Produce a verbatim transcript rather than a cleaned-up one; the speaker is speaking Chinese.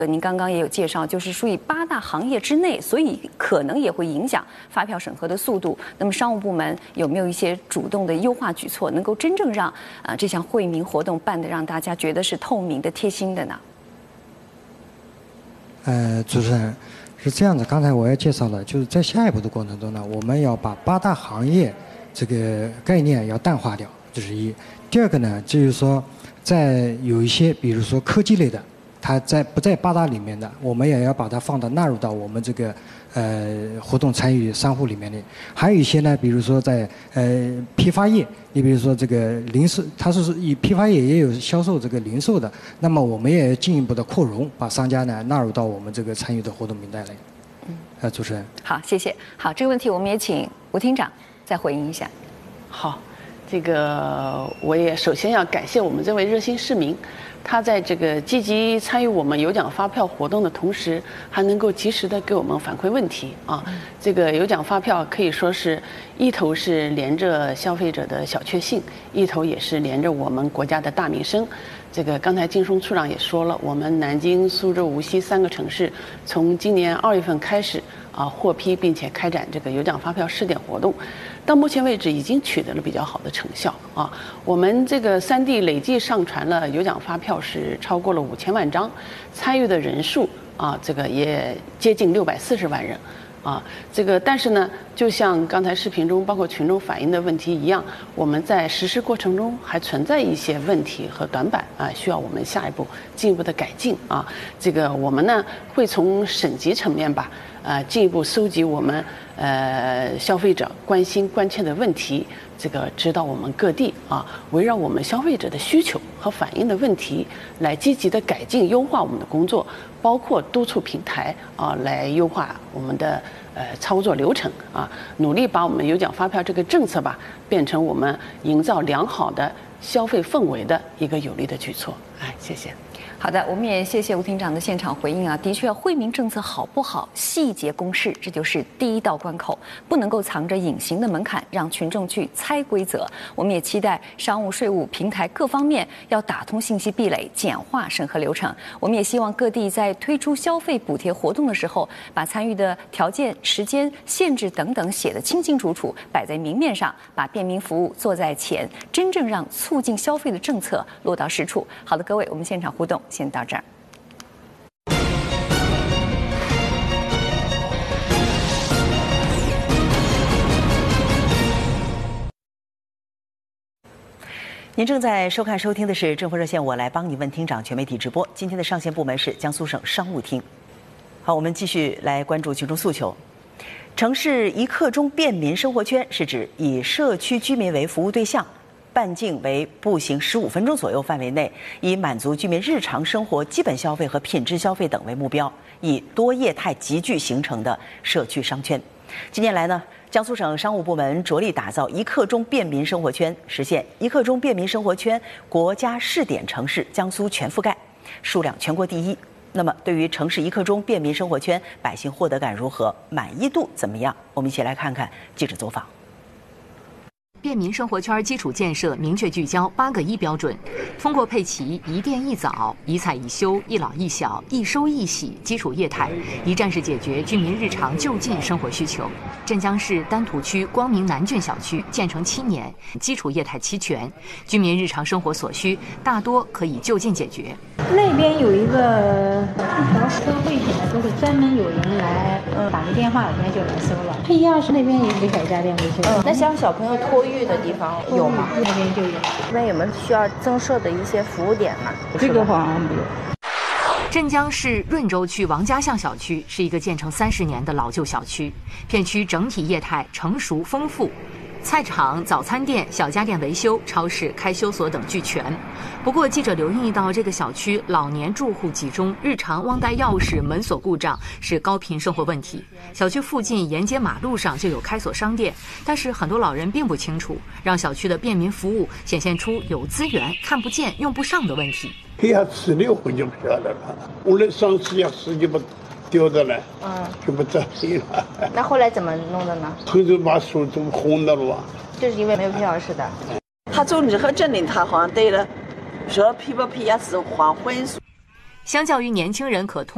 您刚刚也有介绍，就是属于八大行业之内，所以可能也会影响发票审核的速度。那么商务部门有没有一些主动的优化举措，能够真正让啊、呃、这项惠民活动办得让大家觉得是透明的、贴心的呢？ 呃，主持人是这样的，刚才我也介绍了，就是在下一步的过程中呢，我们要把八大行业这个概念要淡化掉，这是一。第二个呢，就是说，在有一些，比如说科技类的。它在不在八大里面的，我们也要把它放到纳入到我们这个呃活动参与商户里面的。还有一些呢，比如说在呃批发业，你比如说这个零售，它是以批发业也有销售这个零售的，那么我们也要进一步的扩容，把商家呢纳入到我们这个参与的活动名单来。嗯，呃，主持人。 好，谢谢。好，这个问题我们也请吴厅长再回应一下。 好，这个我也首先要感谢我们这位热心市民。他在这个积极参与我们有奖发票活动的同时，还能够及时的给我们反馈问题啊。这个有奖发票可以说是一头是连着消费者的小确幸，一头也是连着我们国家的大民生。这个刚才金松处长也说了，我们南京、苏州、无锡三个城市从今年二月份开始啊获批并且开展这个有奖发票试点活动。到目前为止已经取得了比较好的成效啊！我们这个三地累计上传了有奖发票是超过了五千万张，参与的人数啊，这个也接近六百四十万人，啊，这个但是呢，就像刚才视频中包括群众反映的问题一样，我们在实施过程中还存在一些问题和短板啊，需要我们下一步进一步的改进啊。这个我们呢会从省级层面吧。呃，进一步搜集我们呃消费者关心关切的问题，这个指导我们各地啊，围绕我们消费者的需求和反映的问题，来积极的改进优化我们的工作，包括督促平台啊，来优化我们的呃操作流程啊，努力把我们有奖发票这个政策吧，变成我们营造良好的消费氛围的一个有力的举措。哎，谢谢。 好的，我们也谢谢吴厅长的现场回应啊。的确，惠民政策好不好，细节公示，这就是第一道关口，不能够藏着隐形的门槛，让群众去猜规则。我们也期待商务、税务、平台各方面要打通信息壁垒，简化审核流程。我们也希望各地在推出消费补贴活动的时候，把参与的条件、时间、限制等等写得清清楚楚，摆在明面上，把便民服务做在前，真正让促进消费的政策落到实处。好的，各位，我们现场互动先到这儿。 您正在收看收听的是政府热线，我来帮你问厅长全媒体直播。今天的上线部门是江苏省商务厅。好，我们继续来关注群众诉求。城市一刻钟便民生活圈是指以社区居民为服务对象，半径为步行十五分钟左右范围内，以满足居民日常生活基本消费和品质消费等为目标，以多业态集聚形成的社区商圈。近年来呢，江苏省商务部门着力打造一刻钟便民生活圈，实现一刻钟便民生活圈国家试点城市江苏全覆盖，数量全国第一。那么，对于城市一刻钟便民生活圈，百姓获得感如何？满意度怎么样？我们一起来看看记者走访。 便民生活圈基础建设明确聚焦八个一标准，通过配齐一店一早、一菜一休、一老一小、一收一洗基础业态，一站式解决居民日常就近生活需求。镇江市丹徒区光明南郡小区建成七年，基础业态齐全，居民日常生活所需大多可以就近解决。 那边有一个一条车柜体呢，都是专门有人来，嗯，打个电话，人家就来收了。配一二十那边有给小家电维修。 嗯，那像小朋友托育的地方有吗？ 那边就有。 那边有没有需要增设的一些服务点呢？ 这个好像没有。 镇江市润州区王家巷小区是一个建成三十年的老旧小区，片区整体业态成熟丰富。菜场、早餐店、小家电维修、超市、开修所等俱全。不过，记者留意到这个小区老年住户集中，日常忘带钥匙、门锁故障是高频生活问题。小区附近沿街马路上就有开锁商店，但是很多老人并不清楚，让小区的便民服务显现出有资源看不见、用不上的问题。 要吃的我就不晓得了，我那上次要吃就不丢着了，嗯，就不着急了。 那后来怎么弄的呢？ 后头把手都轰到了吧。 就是因为没有配钥匙的。 他走你和镇里，他好像对了，说配不配也是黄混。 相较于年轻人可通